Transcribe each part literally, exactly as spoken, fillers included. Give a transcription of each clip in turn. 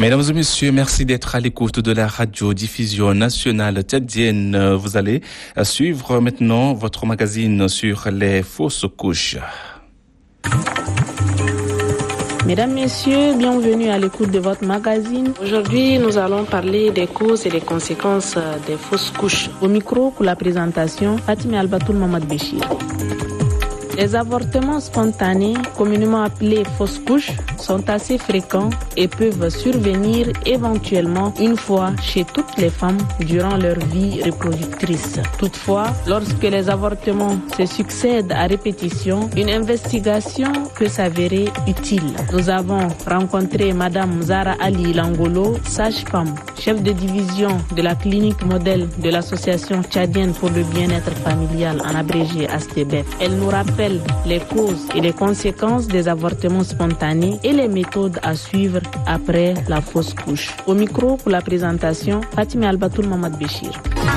Mesdames et messieurs, merci d'être à l'écoute de la radio-diffusion nationale tchadienne. Vous allez suivre maintenant votre magazine sur les fausses couches. Mesdames, Messieurs, bienvenue à l'écoute de votre magazine. Aujourd'hui, nous allons parler des causes et des conséquences des fausses couches. Au micro, pour la présentation, Fatima Albatoul Mamad Béchir. Les avortements spontanés, communément appelés fausses couches, sont assez fréquents et peuvent survenir éventuellement une fois chez toutes les femmes durant leur vie reproductrice. Toutefois, lorsque les avortements se succèdent à répétition, une investigation peut s'avérer utile. Nous avons rencontré Madame Zara Ali Langolo, sage-femme, chef de division de la clinique modèle de l'Association tchadienne pour le bien-être familial, en abrégé A S T B E F. Elle nous rappelle les causes et les conséquences des avortements spontanés et les méthodes à suivre après la fausse couche. Au micro pour la présentation, Fatima Albatoul Mamad Béchir.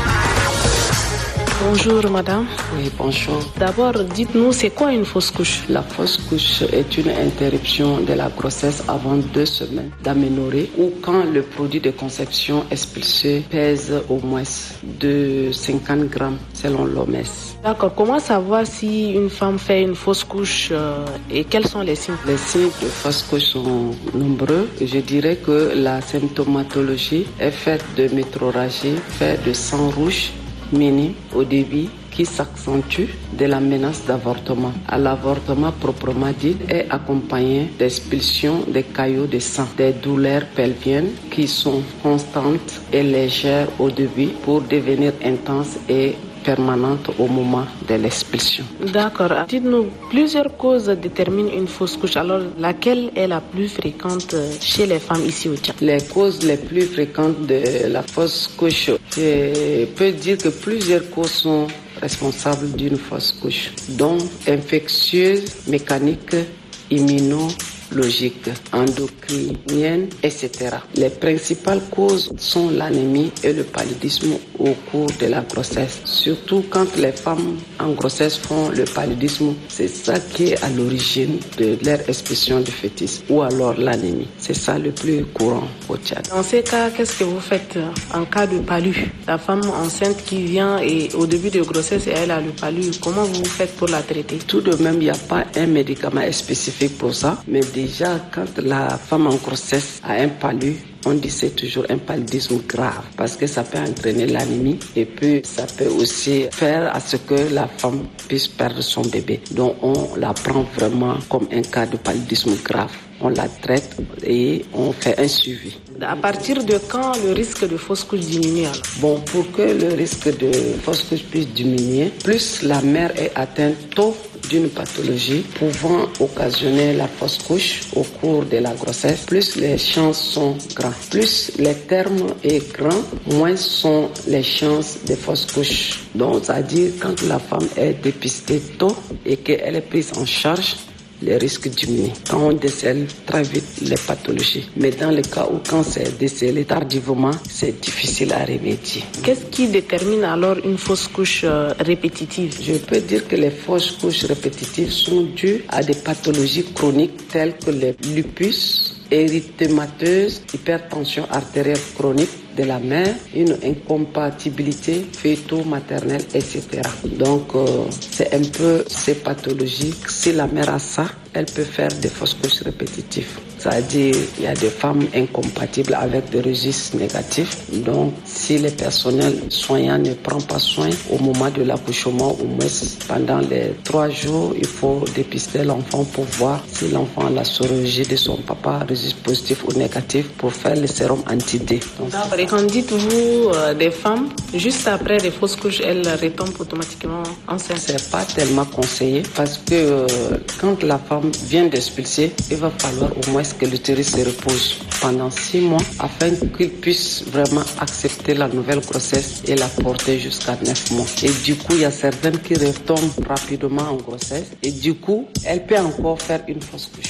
Bonjour madame. Oui, bonjour. D'abord, dites-nous, c'est quoi une fausse couche? La fausse couche est une interruption de la grossesse avant deux semaines d'aménorrhée ou quand le produit de conception expulsé pèse au moins de cinquante grammes selon l'O M S. D'accord. Comment savoir si une femme fait une fausse couche euh, et quels sont les signes? Les signes de fausse couche sont nombreux. Je dirais que la symptomatologie est faite de métrorragie, faite de sang rouge minime au début qui s'accentue de la menace d'avortement. À l'avortement proprement dit est accompagné d'expulsion des caillots de sang, des douleurs pelviennes qui sont constantes et légères au début pour devenir intenses et permanente au moment de l'expulsion. D'accord. Dites-nous, plusieurs causes déterminent une fausse couche. Alors, laquelle est la plus fréquente chez les femmes ici au Tchad? Les causes les plus fréquentes de la fausse couche, je peux dire que plusieurs causes sont responsables d'une fausse couche, dont infectieuse, mécanique, immunologique, endocrinienne, et cetera. Les principales causes sont l'anémie et le paludisme au cours de la grossesse. Surtout quand les femmes en grossesse font le paludisme, c'est ça qui est à l'origine de leur expulsion du fœtus, ou alors l'anémie. C'est ça le plus courant au Tchad. Dans ces cas, qu'est-ce que vous faites en cas de palu? La femme enceinte qui vient et au début de grossesse et elle a le palu, comment vous faites pour la traiter? Tout de même, il n'y a pas un médicament spécifique pour ça, mais déjà quand la femme en grossesse a un palu, on dit c'est toujours un paludisme grave parce que ça peut entraîner l'anémie et puis ça peut aussi faire à ce que la femme puisse perdre son bébé. Donc on la prend vraiment comme un cas de paludisme grave. On la traite et on fait un suivi. À partir de quand le risque de fausse couche diminue alors? Bon, pour que le risque de fausse couche puisse diminuer, plus la mère est atteinte tôt d'une pathologie pouvant occasionner la fausse couche au cours de la grossesse, plus les chances sont grandes. Plus les termes est grand, moins sont les chances de fausse couche. Donc, c'est-à-dire quand la femme est dépistée tôt et qu'elle est prise en charge, les risques diminuent quand on décèle très vite les pathologies. Mais dans le cas où quand c'est décelé tardivement, c'est difficile à remédier. Qu'est-ce qui détermine alors une fausse couche euh, répétitive? Je peux dire que les fausses couches répétitives sont dues à des pathologies chroniques telles que le lupus, érythémateuse, hypertension artérielle chronique de la mère, une incompatibilité fœto-maternelle, et cetera. Donc, euh, c'est un peu ces pathologies. Si la mère a ça, elle peut faire des fausses couches répétitives. C'est-à-dire, il y a des femmes incompatibles avec des registres négatifs. Donc, si le personnel soignant ne prend pas soin au moment de l'accouchement, au moins pendant les trois jours, il faut dépister l'enfant pour voir si l'enfant a la sorologie de son papa, registre positif ou négatif, pour faire le sérum anti-D. Donc, et quand dites-vous euh, des femmes, juste après les fausses couches, elles retombent automatiquement enceintes? C'est pas tellement conseillé parce que euh, quand la femme vient d'expulser, il va falloir au moins que l'utérus se repose pendant six mois afin qu'il puisse vraiment accepter la nouvelle grossesse et la porter jusqu'à neuf mois. Et du coup, il y a certaines qui retombent rapidement en grossesse et du coup, elle peut encore faire une fausse couche.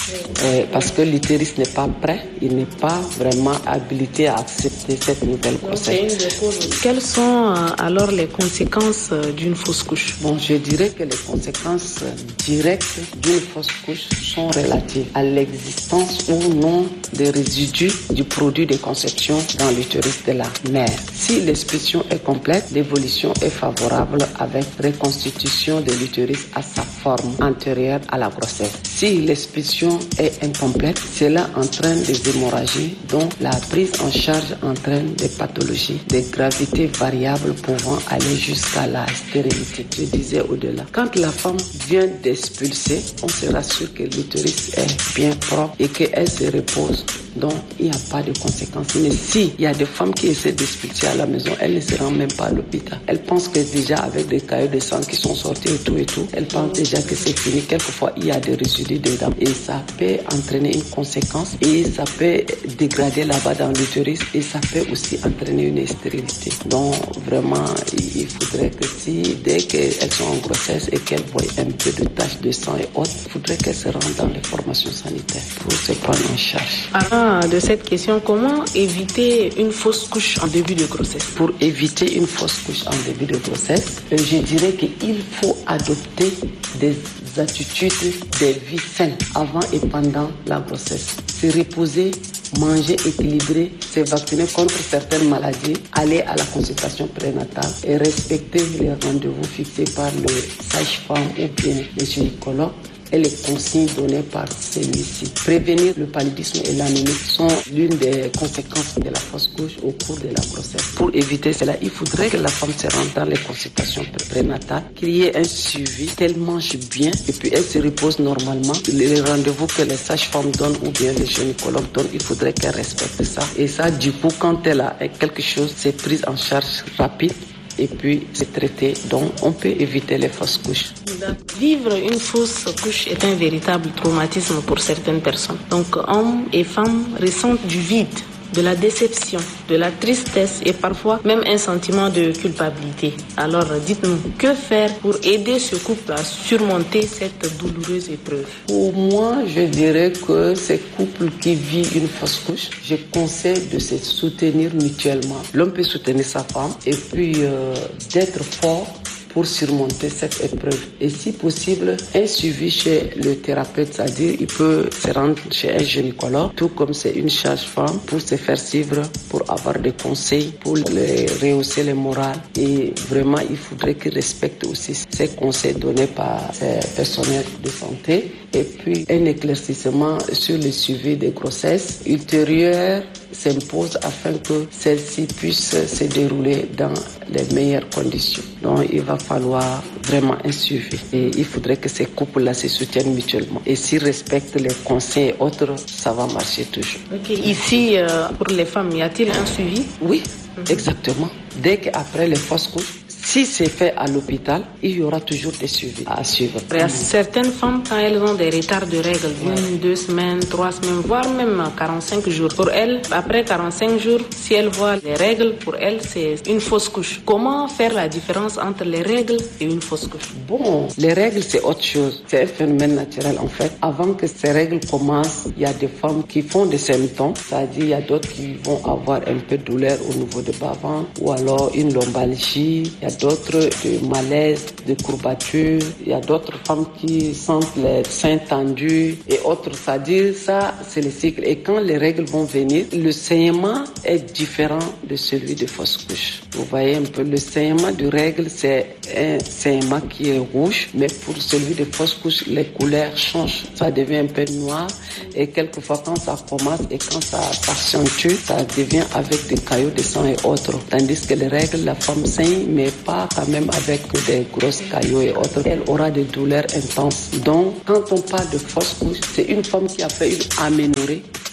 Euh, parce que l'utérus n'est pas prêt, il n'est pas vraiment habilité à accepter cette nouvelle grossesse. Quelles sont euh, alors les conséquences euh, d'une fausse couche? Bon, je dirais que les conséquences euh, directes d'une fausse couche sont relatives à l'existence ou non des résidus du produit de conception dans l'utérus de la mère. Si l'expression est complète, l'évolution est favorable avec reconstitution de l'utérus à sa forme antérieure à la grossesse. Si l'expression est incomplète, cela entraîne des hémorragies dont la prise en charge entraîne des pathologies de gravité variable pouvant aller jusqu'à la stérilité. Je disais au-delà. Quand la femme vient d'expulser, on se rassure que l'utérus est bien propre et qu'elle se repose. Donc, il n'y a pas de conséquences. Mais si il y a des femmes qui essaient d'expulser à la maison, elles ne se rendent même pas à l'hôpital. Elles pensent que déjà avec des caillots de sang qui sont sortis et tout et tout, elles pensent déjà que c'est fini. Quelquefois, il y a des résidus dedans et ça peut entraîner une conséquence et ça peut dégrader là-bas dans l'utérus et ça peut aussi entraîner une stérilité. Donc, vraiment, il faudrait que si, dès qu'elles sont en grossesse et qu'elles voient un peu de taches de sang et autres, il faudrait qu'elles se rendent dans les formations sanitaires pour se prendre en charge. Alors, de cette question, comment éviter une fausse couche en début de grossesse? Pour éviter une fausse couche en début de grossesse, je dirais qu'il faut adopter des attitudes de vie saine avant et pendant la grossesse. Se reposer, manger équilibré, se vacciner contre certaines maladies, aller à la consultation prénatale et respecter les rendez-vous fixés par le sage-femme ou bien le gynécologue et les consignes données par celui-ci. Prévenir le paludisme et l'anémie sont l'une des conséquences de la fausse couche au cours de la grossesse. Pour éviter cela, il faudrait que la femme se rende dans les consultations prénatales, qu'il y ait un suivi, qu'elle mange bien et puis elle se repose normalement. Les rendez-vous que les sages-femmes donnent ou bien les gynécologues donnent, il faudrait qu'elle respecte ça. Et ça, du coup, quand elle a quelque chose, c'est prise en charge rapide et puis c'est traité. Donc, on peut éviter les fausses couches. Vivre une fausse couche est un véritable traumatisme pour certaines personnes. Donc, hommes et femmes ressentent du vide, de la déception, de la tristesse et parfois même un sentiment de culpabilité. Alors, dites-nous, que faire pour aider ce couple à surmonter cette douloureuse épreuve? Pour moi, je dirais que ces couples qui vivent une fausse couche, je conseille de se soutenir mutuellement. L'homme peut soutenir sa femme et puis euh, d'être fort pour surmonter cette épreuve. Et si possible, un suivi chez le thérapeute, c'est-à-dire il peut se rendre chez un gynécologue, tout comme c'est une sage-femme, pour se faire suivre, pour avoir des conseils, pour les rehausser le moral. Et vraiment, il faudrait qu'il respecte aussi ces conseils donnés par ces personnels de santé. Et puis, un éclaircissement sur le suivi des grossesses ultérieures s'impose afin que celles-ci puissent se dérouler dans les meilleures conditions. Donc, il va falloir vraiment un suivi. Et il faudrait que ces couples-là se soutiennent mutuellement. Et s'ils respectent les conseils et autres, ça va marcher toujours. Okay. Ici, euh, pour les femmes, y a-t-il un suivi? Oui, mm-hmm. Exactement. Dès qu'après les fausses couches, si c'est fait à l'hôpital, il y aura toujours des suivis à suivre. Il y a certaines femmes, quand elles ont des retards de règles, une, deux semaines, trois semaines, voire même quarante-cinq jours. Pour elles, après quarante-cinq jours, si elles voient les règles, pour elles, c'est une fausse couche. Comment faire la différence entre les règles et une fausse couche? Bon, les règles, c'est autre chose. C'est un phénomène naturel, en fait. Avant que ces règles commencent, il y a des femmes qui font des symptômes. C'est-à-dire, il y a d'autres qui vont avoir un peu de douleur au niveau de bas-ventre ou alors une lombalgie. Il y a d'autres de malaise, de courbatures. Il y a d'autres femmes qui sentent les seins tendus et autres. C'est-à-dire, ça, c'est le cycle. Et quand les règles vont venir, le saignement est différent de celui de fausse couche. Vous voyez un peu, le saignement de règles, c'est un saignement qui est rouge, mais pour celui de fausse couche, les couleurs changent. Ça devient un peu noir et quelquefois, quand ça commence et quand ça s'accentue, ça devient avec des caillots de sang et autres. Tandis que les règles, la femme saigne, mais pas quand même avec des grosses caillots et autres. Elle aura des douleurs intenses. Donc, quand on parle de fausse couche, c'est une femme qui a fait une aménorrhée.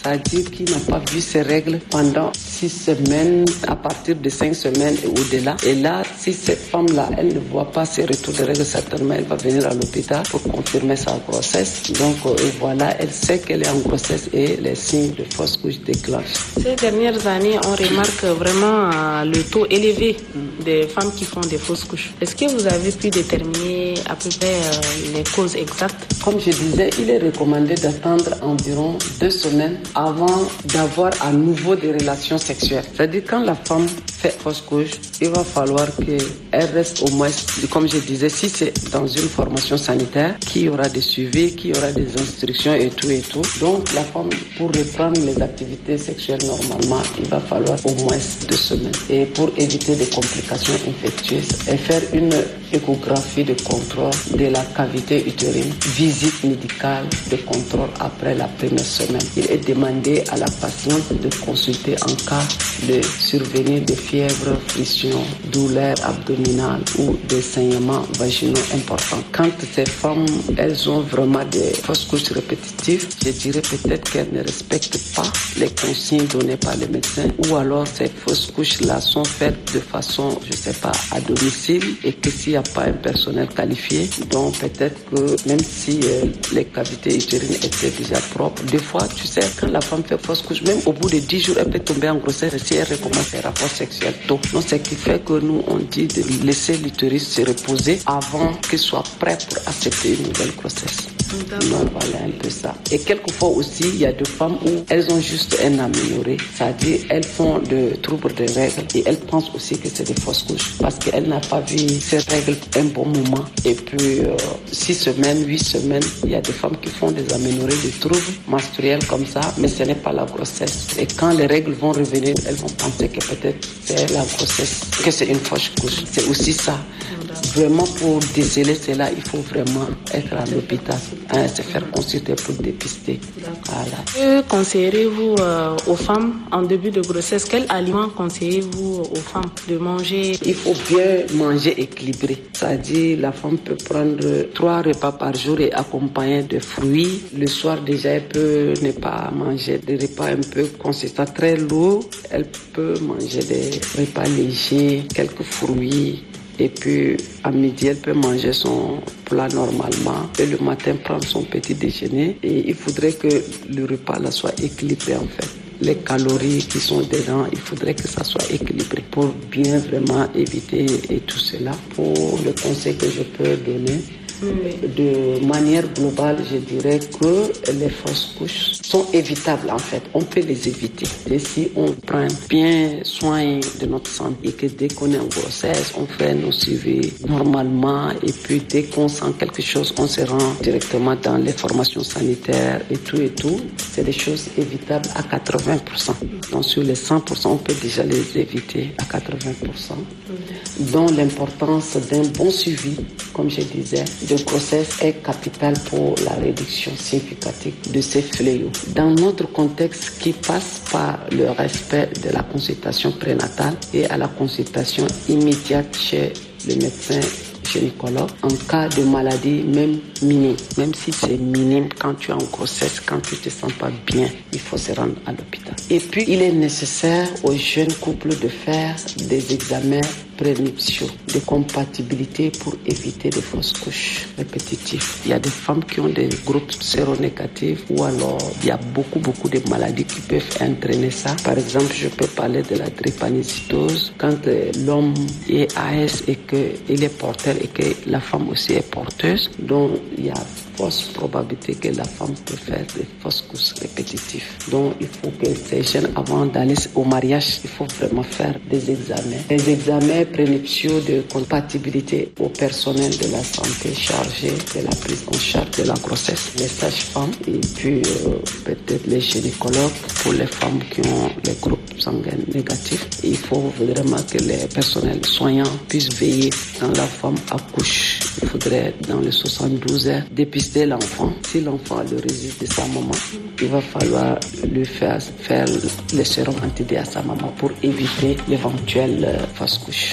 c'est-à-dire qui n'a pas vu ses règles pendant six semaines, à partir de cinq semaines et au-delà. Et là, si cette femme-là, elle ne voit pas ses retours de règles, certainement, elle va venir à l'hôpital pour confirmer sa grossesse. Donc euh, voilà, elle sait qu'elle est en grossesse et les signes de fausse couche déclenchent. Ces dernières années, on remarque vraiment euh, le taux élevé des femmes qui font des fausses couches. Est-ce que vous avez pu déterminer à peu près euh, les causes exactes? Comme je disais, il est recommandé d'attendre environ deux semaines avant d'avoir à nouveau des relations sexuelles. C'est-à-dire quand la femme fait fausse couche, il va falloir qu'elle reste au moins, comme je disais, si c'est dans une formation sanitaire, qu'il y aura des suivis, qu'il y aura des instructions et tout et tout. Donc la femme, pour reprendre les activités sexuelles normalement, il va falloir au moins deux semaines. Et pour éviter des complications infectieuses, et faire une échographie de contrôle de la cavité utérine, visite médicale de contrôle après la première semaine. Il est demandé à la patiente de consulter en cas de survenir de fièvre, frictions, douleurs abdominales ou des saignements vaginaux importants. Quand ces femmes, elles ont vraiment des fausses couches répétitives, je dirais peut-être qu'elles ne respectent pas les consignes données par les médecins, ou alors ces fausses couches-là sont faites de façon, je ne sais pas, à domicile, et que s'il n'y a pas un personnel qualifié, donc peut-être que même si euh, les cavités utérines étaient déjà propres, des fois, tu sais, quand la femme fait fausse couche, même au bout de dix jours, elle peut tomber en grossesse si elle recommence ses rapports sexuels tôt. Donc, ce qui fait que nous, on dit de laisser l'utérus se reposer avant qu'il soit prêt pour accepter une nouvelle grossesse. Non, voilà un peu ça. Et quelquefois aussi, il y a des femmes où elles ont juste un amélioré, c'est-à-dire elles font de troubles de règles et elles pensent aussi que c'est des fausses couches parce qu'elles n'ont pas vu ces règles un bon moment. Et puis, euh, six semaines, huit semaines, il y a des femmes qui font des améliorés, des troubles menstruels comme ça, mais ce n'est pas la grossesse. Et quand les règles vont revenir, elles vont penser que peut-être c'est la grossesse, que c'est une fausse couche. C'est aussi ça. Vraiment, pour déceler cela, il faut vraiment être à l'hôpital, hein, se faire consulter pour dépister. Voilà. Que conseillerez-vous euh, aux femmes en début de grossesse? Quels aliments conseillez-vous aux femmes de manger? Il faut bien manger équilibré. C'est-à-dire, la femme peut prendre trois repas par jour et accompagner de fruits. Le soir, déjà, elle peut ne pas manger des repas un peu consistants, très lourds. Elle peut manger des repas légers, quelques fruits. Et puis, à midi, elle peut manger son plat normalement. Et le matin, prendre son petit déjeuner. Et il faudrait que le repas là soit équilibré, en fait. Les calories qui sont dedans, il faudrait que ça soit équilibré pour bien vraiment éviter et tout cela. Pour le conseil que je peux donner, de manière globale, je dirais que les fausses couches sont évitables en fait. On peut les éviter. Et si on prend bien soin de notre santé et que dès qu'on est en grossesse, on fait nos suivis normalement et puis dès qu'on sent quelque chose, on se rend directement dans les formations sanitaires et tout et tout, c'est des choses évitables à quatre-vingts pour cent. Donc sur les cent pour cent, on peut déjà les éviter à quatre-vingts pour cent. Dont l'importance d'un bon suivi, comme je disais, de grossesse est capitale pour la réduction significative de ces fléaux. Dans notre contexte qui passe par le respect de la consultation prénatale et à la consultation immédiate chez le médecin gynécologue en cas de maladie même minime. Même si c'est minime, quand tu es en grossesse, quand tu ne te sens pas bien, il faut se rendre à l'hôpital. Et puis, il est nécessaire aux jeunes couples de faire des examens prénuptiaux de compatibilité pour éviter des fausses couches répétitives. Il y a des femmes qui ont des groupes séronégatifs ou alors il y a beaucoup, beaucoup de maladies qui peuvent entraîner ça. Par exemple, je peux parler de la drépanocytose. Quand l'homme est A S et qu'il est porteur et que la femme aussi est porteuse, donc il y a forte probabilité que la femme peut faire des fausses couches répétitives. Donc il faut que ces jeunes, avant d'aller au mariage, il faut vraiment faire des examens. Des examens prénuptiaux de compatibilité au personnel de la santé chargé de la prise en charge de la grossesse, les sages-femmes et puis euh, peut-être les gynécologues pour les femmes qui ont les groupes sanguins négatifs. Il faut vraiment que les personnels soignants puissent veiller quand la femme accouche. Il faudrait dans les soixante-douze heures dépister l'enfant. Si l'enfant a le registre de sa maman, il va falloir lui faire, faire le sérum anti-D à sa maman pour éviter l'éventuelle fausse couche.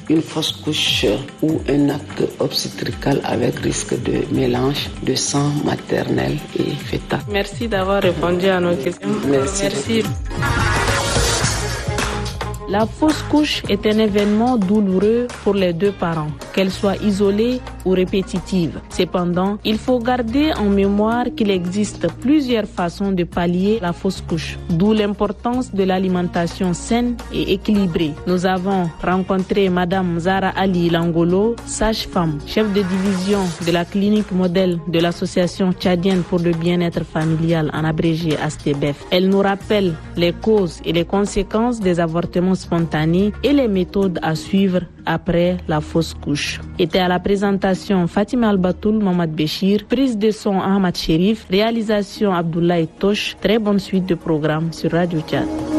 une fausse couche ou un acte obstétrical avec risque de mélange de sang maternel et fœtal. Merci d'avoir répondu à nos questions. Merci. Merci. La fausse couche est un événement douloureux pour les deux parents, qu'elle soit isolée ou répétitive. Cependant, il faut garder en mémoire qu'il existe plusieurs façons de pallier la fausse couche, d'où l'importance de l'alimentation saine et équilibrée. Nous avons rencontré Madame Zara Ali Langolo, sage-femme, chef de division de la clinique modèle de l'Association tchadienne pour le bien-être familial, en abrégé A S T B E F. Elle nous rappelle les causes et les conséquences des avortements spontanés et les méthodes à suivre après la fausse couche. Était à la présentation Fatima Albatoul Mamad Béchir, prise de son Ahmad Sherif, réalisation Abdoulaye Tosh. Très bonne suite de programme sur Radio Tchad.